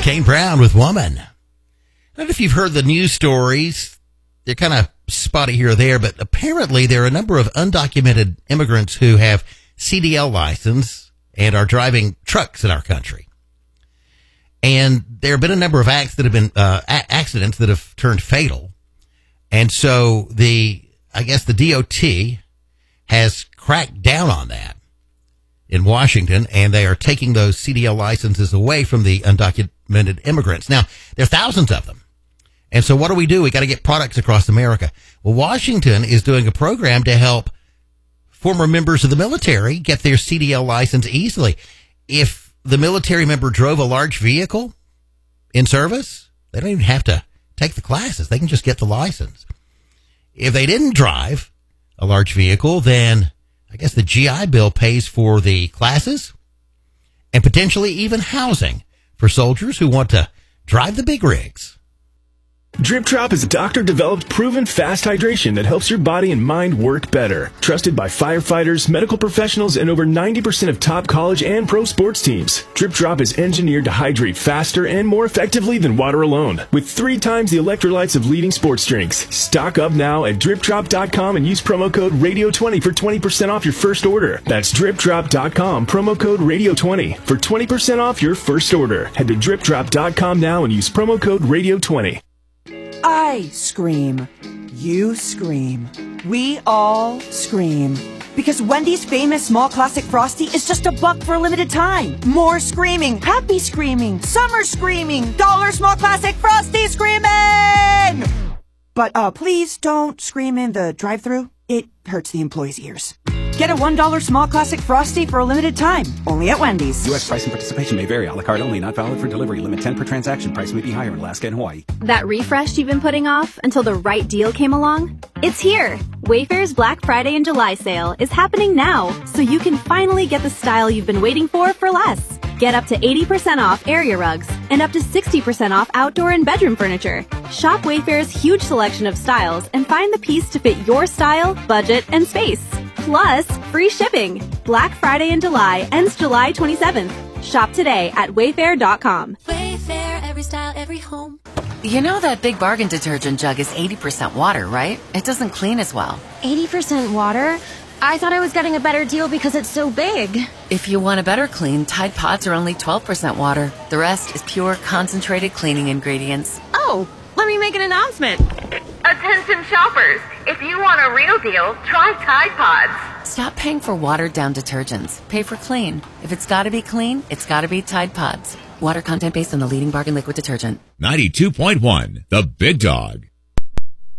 Kane Brown with Woman. I don't know if you've heard the news stories. They're kind of spotty here or there, but apparently there are a number of undocumented immigrants who have CDL license and are driving trucks in our country. And there have been a number of accidents that have turned fatal. And so the DOT has cracked down on that in Washington, and they are taking those CDL licenses away from the undocumented immigrants. Now, there are thousands of them. And so what do? We got to get products across America. Well, Washington is doing a program to help former members of the military get their CDL license easily. If the military member drove a large vehicle in service, they don't even have to take the classes. They can just get the license. If they didn't drive a large vehicle, then I guess the GI Bill pays for the classes and potentially even housing for soldiers who want to drive the big rigs. Drip Drop is a doctor-developed, proven fast hydration that helps your body and mind work better. Trusted by firefighters, medical professionals, and over 90% of top college and pro sports teams. Drip Drop is engineered to hydrate faster and more effectively than water alone, with 3 times the electrolytes of leading sports drinks. Stock up now at DripDrop.com and use promo code RADIO20 for 20% off your first order. That's DripDrop.com, promo code RADIO20 for 20% off your first order. Head to DripDrop.com now and use promo code RADIO20. I scream. You scream. We all scream. Because Wendy's famous small classic Frosty is just $1 for a limited time. More screaming. Happy screaming. Summer screaming. Dollar small classic Frosty screaming! But please don't scream in the drive-thru. It hurts the employees' ears. Get a $1 small classic Frosty for a limited time. Only at Wendy's. U.S. price and participation may vary. A la carte only. Not valid for delivery. Limit 10 per transaction. Price may be higher in Alaska and Hawaii. That refresh you've been putting off until the right deal came along? It's here. Wayfair's Black Friday and July sale is happening now, so you can finally get the style you've been waiting for less. Get up to 80% off area rugs and up to 60% off outdoor and bedroom furniture. Shop Wayfair's huge selection of styles and find the piece to fit your style, budget, and space. Plus, free shipping. Black Friday in July ends July 27th. Shop today at Wayfair.com. Wayfair, every style, every home. You know that Big Bargain detergent jug is 80% water, right? It doesn't clean as well. 80% water? I thought I was getting a better deal because it's so big. If you want a better clean, Tide Pods are only 12% water. The rest is pure, concentrated cleaning ingredients. Oh, let me make an announcement. Attention shoppers, if you want a real deal, try Tide Pods. Stop paying for watered-down detergents. Pay for clean. If it's got to be clean, it's got to be Tide Pods. Water content based on the leading bargain liquid detergent. 92.1, The Big Dog.